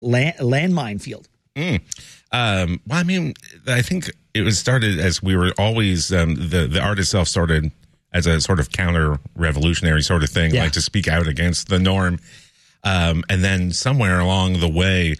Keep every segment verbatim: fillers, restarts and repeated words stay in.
land, landmine field. Mm. Um, well, I mean, I think it was started as we were always, um, the, the art itself started as a sort of counter-revolutionary sort of thing, Yeah. like to speak out against the norm. Um, and then somewhere along the way,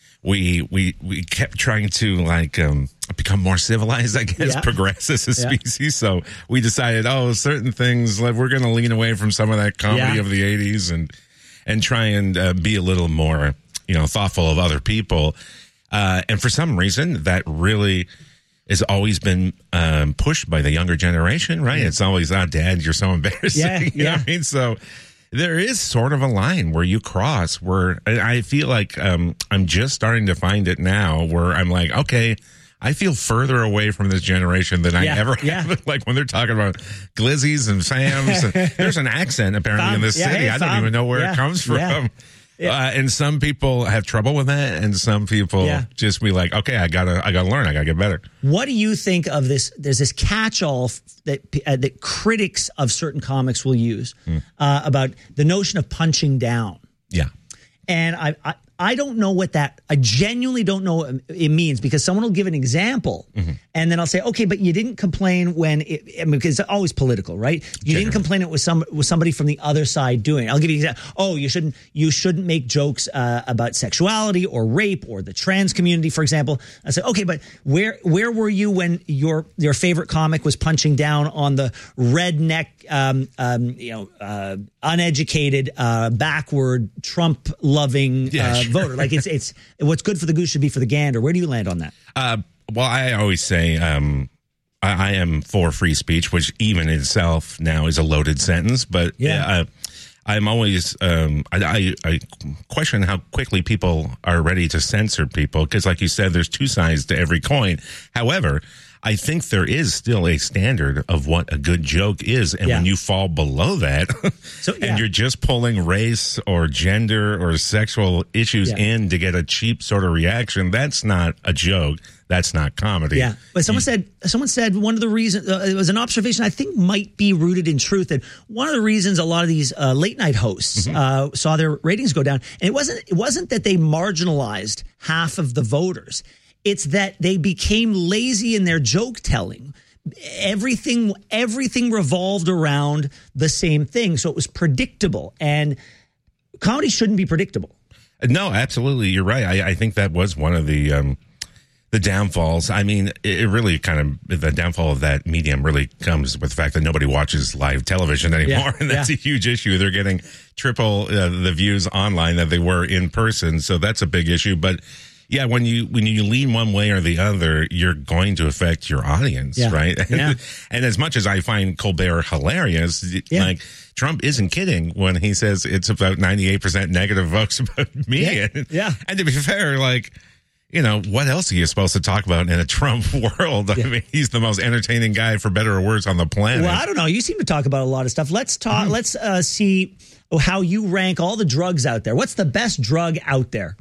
we we we kept trying to like um, become more civilized, I guess, Yeah. progress as a Yeah. species. So we decided, oh, certain things, like we're going to lean away from some of that comedy Yeah. of the eighties and and try and uh, be a little more, you know, thoughtful of other people. Uh, and for some reason, that really has always been um, pushed by the younger generation, right? It's always, oh, Dad, you're so embarrassing. Yeah, You know yeah. what I mean? So there is sort of a line where you cross where I I feel like um, I'm just starting to find it now where I'm like, okay, I feel further away from this generation than I Yeah, ever yeah. have. Like when they're talking about glizzies and Sams, and there's an accent apparently in Fam. this Yeah, city. hey, I don't fam. even know where Yeah, it comes from. yeah. Yeah. Uh, and some people have trouble with that, and some people Yeah. just be like, okay, I gotta, I gotta learn, I gotta get better. What do you think of this? There's this catch-all f- that uh, that critics of certain comics will use uh, about the notion of punching down. Yeah. And I, I, I don't know what that, I genuinely don't know what it means because someone will give an example and then I'll say, okay, but you didn't complain when it, I mean, because it's always political, right? You didn't complain it was some, was somebody from the other side doing it. I'll give you an example. Oh, you shouldn't, you shouldn't make jokes uh, about sexuality or rape or the trans community, for example. I said, okay, but where, where were you when your, your favorite comic was punching down on the redneck, um, um, you know, uh, uneducated, uh, backward, Trump loving, Yeah, uh, sure. voter? Like it's, it's, what's good for the goose should be for the gander. Where do you land on that? Uh, well, I always say, um, I, I am for free speech, which even itself now is a loaded sentence, but Yeah. uh, I'm always, um, I, I, I question how quickly people are ready to censor people. Cause like you said, there's two sides to every coin. However, I think there is still a standard of what a good joke is. And Yeah. when you fall below that So, yeah. and you're just pulling race or gender or sexual issues Yeah. in to get a cheap sort of reaction, that's not a joke. That's not comedy. Yeah, but someone said someone said one of the reasons uh, it was an observation I think might be rooted in truth that one of the reasons a lot of these uh, late night hosts uh, saw their ratings go down, and it wasn't it wasn't that they marginalized half of the voters. It's that they became lazy in their joke telling. Everything everything revolved around the same thing, so it was predictable, and comedy shouldn't be predictable. No, absolutely. You're right. I, I think that was one of the um, the downfalls. I mean, it, it really kind of, the downfall of that medium really comes with the fact that nobody watches live television anymore. Yeah, And that's yeah. a huge issue. They're getting triple uh, the views online that they were in person. So that's a big issue. But yeah, when you when you lean one way or the other, you're going to affect your audience, Yeah. right? Yeah. And as much as I find Colbert hilarious, Yeah. like Trump isn't kidding when he says it's about ninety-eight percent negative votes about me. Yeah. And, Yeah. and to be fair, like, you know, what else are you supposed to talk about in a Trump world? I mean, he's the most entertaining guy, for better or worse, on the planet. Well, I don't know. You seem to talk about a lot of stuff. Let's talk. Mm-hmm. Let's uh, see how you rank all the drugs out there. What's the best drug out there?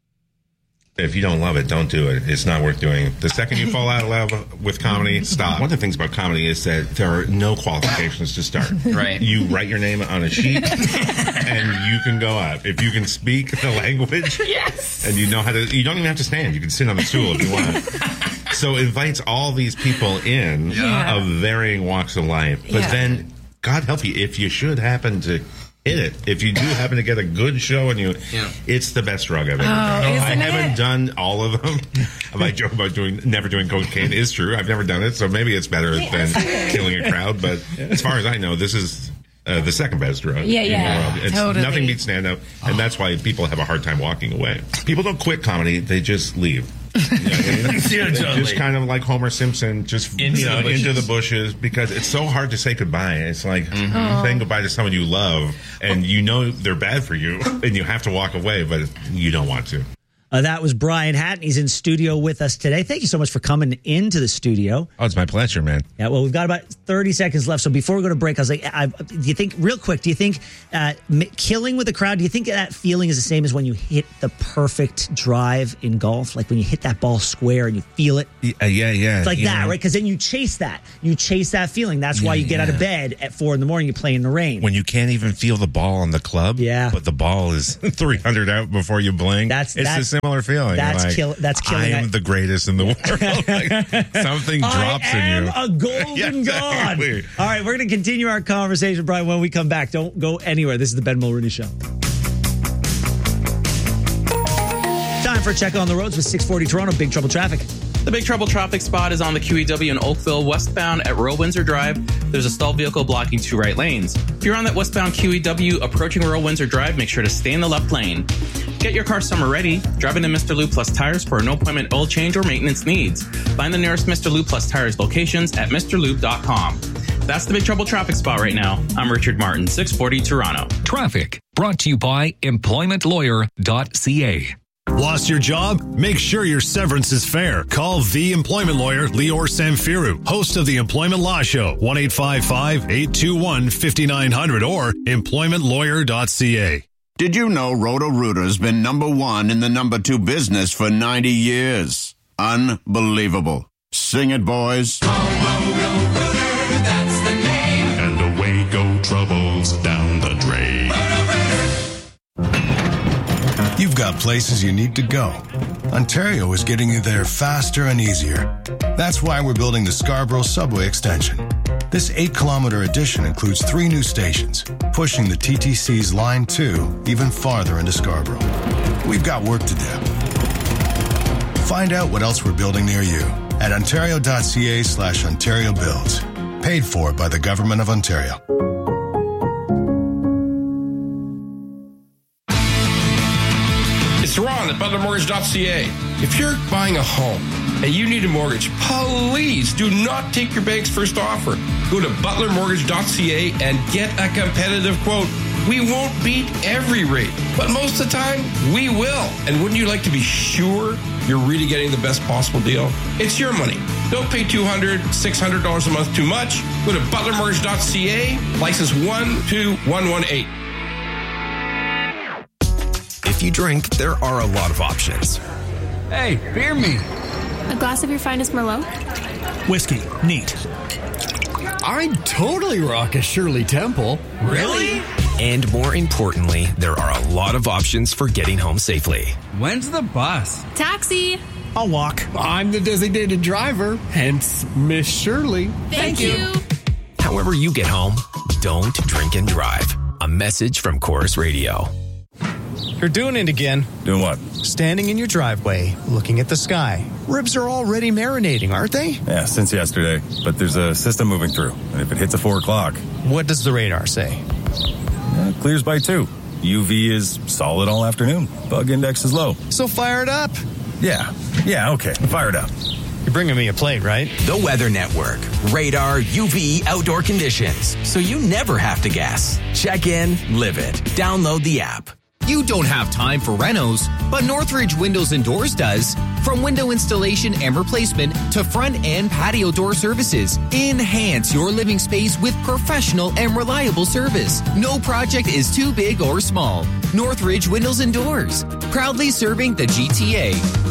If you don't love it, don't do it. It's not worth doing. The second you fall out of love with comedy, stop. One of the things about comedy is that there are no qualifications to start. Right. You write your name on a sheet, and you can go up. If you can speak the language, Yes. and you know how to, you don't even have to stand. You can sit on the stool if you want. So it invites all these people in Yeah. of varying walks of life. But Yeah. then, God help you, if you should happen to hit it, if you do happen to get a good show and you, Yeah. it's the best drug I've ever Oh, done. I isn't haven't it? done all of them. My joke about doing never doing cocaine is true. I've never done it, so maybe it's better than killing a crowd. But as far as I know, this is uh, the second best drug. Yeah, in yeah, the world. It's, totally. Nothing beats stand up, and that's why people have a hard time walking away. People don't quit comedy; they just leave. You know what I mean? Yeah, They totally. Just kind of like Homer Simpson, just Into you know, the bushes. into the bushes, because it's so hard to say goodbye. It's like saying goodbye to someone you love, and you know they're bad for you, and you have to walk away, but you don't want to. Uh, that was Brian Hatton. He's in studio with us today. Thank you so much for coming into the studio. Oh, it's my pleasure, man. Yeah, well, we've got about thirty seconds left. So before we go to break, I was like, I, do you think, real quick, do you think uh, killing with the crowd, do you think that feeling is the same as when you hit the perfect drive in golf? Like when you hit that ball square and you feel it? Yeah, yeah. yeah it's like yeah. that, right? Because then you chase that. You chase that feeling. That's why yeah, you get yeah. out of bed at four in the morning, you play in the rain. When you can't even feel the ball on the club, yeah. but the ball is three hundred out before you blink. That's, it's that's, a similar feeling. That's, like, kill, that's killing. I am I, the greatest in the world. Like, something drops I am in you. a golden yeah, exactly. god. All right, we're going to continue our conversation, Brian, when we come back. Don't go anywhere. This is the Ben Mulroney Show. Time for a check on the roads with six forty Toronto. Big trouble traffic. The Big Trouble traffic spot is on the Q E W in Oakville, westbound at Royal Windsor Drive. There's a stalled vehicle blocking two right lanes. If you're on that westbound Q E W approaching Royal Windsor Drive, make sure to stay in the left lane. Get your car summer ready. Drive into Mister Lube Plus Tires for a no-appointment oil change or maintenance needs. Find the nearest Mister Lube Plus Tires locations at Mr Lube dot com. That's the Big Trouble traffic spot right now. I'm Richard Martin, six forty Toronto. Traffic brought to you by employment lawyer dot c a. Lost your job? Make sure your severance is fair. Call the employment lawyer, Lior Samfiru, host of the Employment Law Show, one eight five five, eight two one, five nine zero zero or employment lawyer dot c a. Did you know Roto-Rooter's been number one in the number two business for ninety years? Unbelievable. Sing it, boys. Roto-Rooter, that's the name. And away go troubles down the drain. You've got places you need to go. Ontario is getting you there faster and easier. That's why we're building the Scarborough Subway Extension. This eight-kilometer addition includes three new stations, pushing the T T C's Line two even farther into Scarborough. We've got work to do. Find out what else we're building near you at ontario dot c a slash Ontario Builds. Paid for by the Government of Ontario. It's Ron at butler mortgage dot c a. If you're buying a home and you need a mortgage, please do not take your bank's first offer. Go to butler mortgage dot c a and get a competitive quote. We won't beat every rate, but most of the time, we will. And wouldn't you like to be sure you're really getting the best possible deal? It's your money. Don't pay two hundred dollars, six hundred dollars a month too much. Go to butler mortgage dot c a, license one two one one eight. If you drink, there are a lot of options. Hey, beer me. A glass of your finest Merlot? Whiskey. Neat. I'd totally rock a Shirley Temple. Really? And more importantly, there are a lot of options for getting home safely. When's the bus? Taxi. I'll walk. I'm the designated driver, hence Miss Shirley. Thank, Thank you. you. However you get home, don't drink and drive. A message from Chorus Radio. You're doing it again. Doing what? Standing in your driveway, looking at the sky. Ribs are already marinating, aren't they? Yeah, since yesterday. But there's a system moving through, and if it hits at four o'clock... What does the radar say? Yeah, it clears by two. U V is solid all afternoon. Bug index is low. So fire it up. Yeah. Yeah, okay. Fire it up. You're bringing me a plate, right? The Weather Network. Radar, U V, outdoor conditions. So you never have to guess. Check in, live it. Download the app. You don't have time for renos, but Northridge Windows and Doors does. From window installation and replacement to front and patio door services, enhance your living space with professional and reliable service. No project is too big or small. Northridge Windows and Doors, proudly serving the G T A.